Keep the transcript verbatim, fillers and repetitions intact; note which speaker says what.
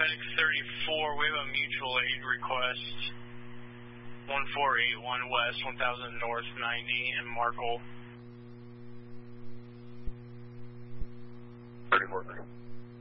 Speaker 1: Medic thirty-four, we have a mutual aid request. one four eight one West, one thousand North ninety in Markle.
Speaker 2: thirty-four.